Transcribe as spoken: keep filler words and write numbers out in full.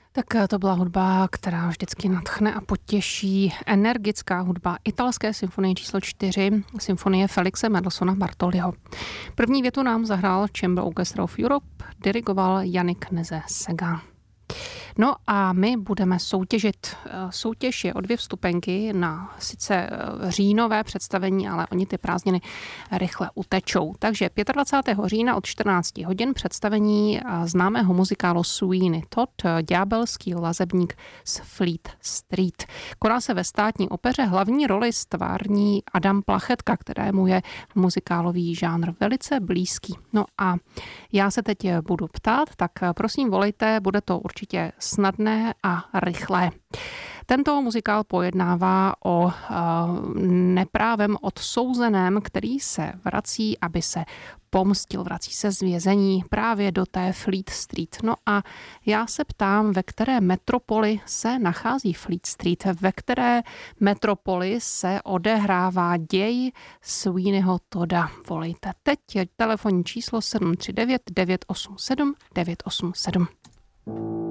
Tak to byla hudba, která vždycky nadchne a potěší. Energická hudba italské symfonie číslo čtyři, symfonie Felixe Mendelssohna Bartoliho. První větu nám zahrál Chamber Orchestra of Europe, dirigoval Yannick Nézet-Séguin. No a my budeme soutěžit. Soutěž je o dvě vstupenky na sice říjnové představení, ale oni ty prázdniny rychle utečou. Takže dvacátého pátého října od čtrnácti hodin představení známého muzikálu Sweeney Todd, Ďábelský lazebník z Fleet Street. Koná se ve Státní opeře, hlavní roli stvární Adam Plachetka, kterému je muzikálový žánr velice blízký. No a já se teď budu ptát, tak prosím volejte, bude to určitě snadné a rychlé. Tento muzikál pojednává o neprávem odsouzeném, který se vrací, aby se pomstil, vrací se z vězení právě do té Fleet Street. No a já se ptám, ve které metropoli se nachází Fleet Street, ve které metropoli se odehrává děj Sweeneyho Todda. Volejte teď, telefonní číslo sedm tři devět devět osm sedm devět osm sedm.